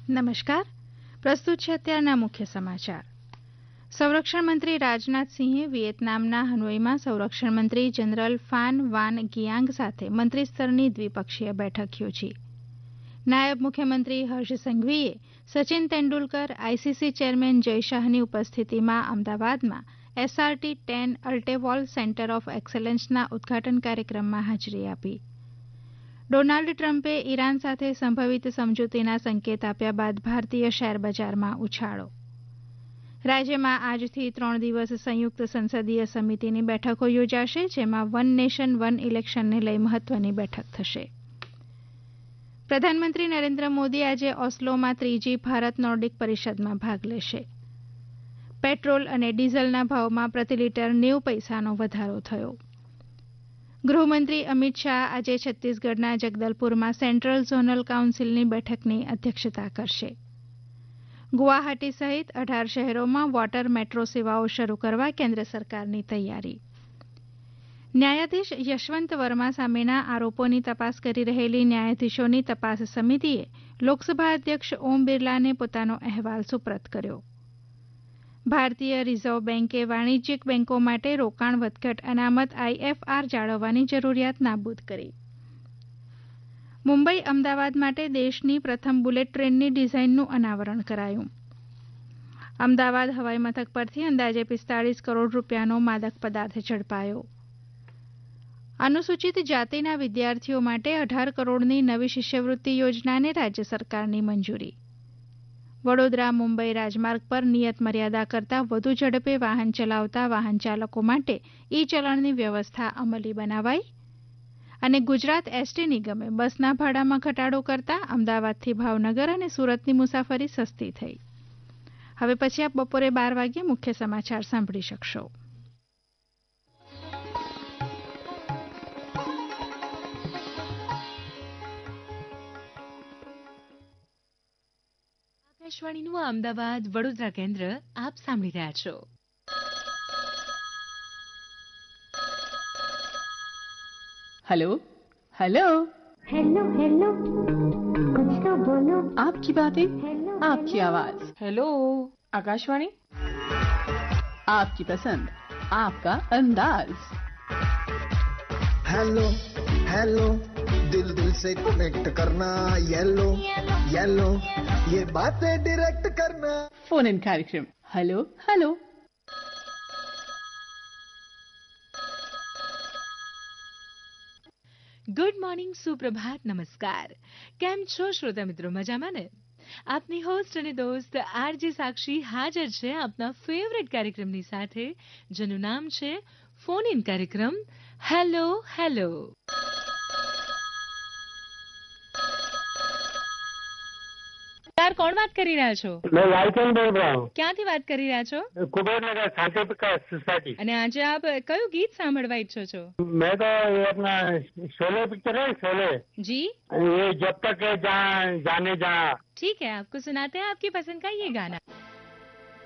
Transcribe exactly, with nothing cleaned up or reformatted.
નમસ્કાર. પ્રસ્તુત છે અત્યારના મુખ્ય સમાચાર. સંરક્ષણ મંત્રી રાજનાથસિંહે વિયેતનામના હનોઈમાં સંરક્ષણ મંત્રી જનરલ ફાન વાન ગિયાંગ સાથે મંત્રીસ્તરની દ્વિપક્ષીય બેઠક યોજી. નાયબ મુખ્યમંત્રી હર્ષ સંઘવીએ સચિન તેંડુલકર આઈસીસી ચેરમેન જય શાહની ઉપસ્થિતિમાં અમદાવાદમાં એસઆરટી ટેન અલ્ટેવોલ સેન્ટર ઓફ એક્સેલન્સના ઉદઘાટન કાર્યક્રમમાં હાજરી આપી. ડોનાલ્ડ ટ્રમ્પે ઈરાન સાથે સંભવિત સમજૂતીના સંકેત આપ્યા બાદ ભારતીય શેર બજારમાં ઉછાળો. રાજ્યમાં આજથી ત્રણ દિવસ સંયુક્ત સંસદીય સમિતિની બેઠકો યોજાશે, જેમાં વન નેશન વન ઇલેક્શનને લઈ મહત્વની બેઠક થશે. પ્રધાનમંત્રી નરેન્દ્ર મોદી આજે ઓસ્લોમાં ત્રીજી ભારત નોર્ડિક પરિષદમાં ભાગ લેશે. પેટ્રોલ અને ડીઝલના ભાવમાં પ્રતિ લીટર નેવું પૈસાનો વધારો થયો. ગૃહમંત્રી અમિત શાહ આજે છત્તીસગઢના જગદલપુરમાં સેન્ટ્રલ ઝોનલ કાઉન્સિલની બેઠકની અધ્યક્ષતા કરશે. ગુવાહાટી સહિત અઢાર શહેરોમાં વોટર મેટ્રો સેવાઓ શરૂ કરવા કેન્દ્ર સરકારની તૈયારી. ન્યાયાધીશ યશવંત વર્મા સામેના આરોપોની તપાસ કરી રહેલી ન્યાયાધીશોની તપાસ સમિતિએ લોકસભા અધ્યક્ષ ઓમ બિરલાને પોતાનો અહેવાલ સુપ્રત કર્યો. ભારતીય રિઝર્વ બેન્કે વાણિજ્યિક બેન્કો માટે રોકાણ વધઘટ અનામત આઈએફઆર જાળવવાની જરૂરિયાત નાબૂદ કરી. મુંબઈ અમદાવાદ માટે દેશની પ્રથમ બુલેટ ટ્રેનની ડિઝાઇનનું અનાવરણ કરાયું. અમદાવાદ હવાઈ મથક પરથી અંદાજે પિસ્તાળીસ કરોડ રૂપિયાનો માદક પદાર્થ ઝડપાયો. અનુસૂચિત જાતિના વિદ્યાર્થીઓ માટે અઢાર કરોડની નવી શિષ્યવૃત્તિ યોજનાને રાજ્ય સરકારની મંજૂરી. વડોદરા મુંબઈ રાજમાર્ગ પર નિયત મર્યાદા કરતાં વધુ ઝડપે વાહન ચલાવતા વાહન ચાલકો માટે ઈ ચલણની વ્યવસ્થા અમલી બનાવાઈ. અને ગુજરાત એસટી નિગમે બસના ભાડામાં ઘટાડો કરતા અમદાવાદથી ભાવનગર અને સુરતની મુસાફરી સસ્તી થઈ. હવે પછી આપ બપોરે બાર વાગ્યે મુખ્ય સમાચાર સાંભળી શકશો. આકાશવાણીનું અમદાવાદ વડોદરા કેન્દ્ર આપ સાંભળી રહ્યા છો. हेलो हेलो हेलो हेलो कुछ तो बोलो. आपकी बातें आपकी आवाज. हेलो आकाशवाणी. आपकी पसंद आपका अंदाज. हेलो हेलो दिल दिल से कनेक्ट करना. येलो येलो ये बातें डायरेक्ट करना. फोन इन कार्यक्रम हेलो हेलो. ગુડ મોર્નિંગ, સુપ્રભાત, નમસ્કાર. કેમ છો શ્રોતા મિત્રો? મજામાં ને? આપની હોસ્ટ અને દોસ્ત આરજે સાક્ષી હાજર છે આપના ફેવરેટ કાર્યક્રમની સાથે, જેનું નામ છે ફોન ઇન કાર્યક્રમ હેલો હેલો. યાર, કોણ વાત કરી રહ્યા છો? मैं लालचंद बोल रहा हूँ. ક્યાંથી વાત કરી રહ્યા છો? कुबेरनगर शांति प्रकाश सोसाइटी. અને આજે આપ કયું ગીત સાંભળવા ઈચ્છો છો? मैं तो ये अपना शोले पिक्चर है शोले, जी, ये जब तक है जहाँ जाने जहाँ. ठीक है, आपको सुनाते हैं आपकी पसंद का ये गाना.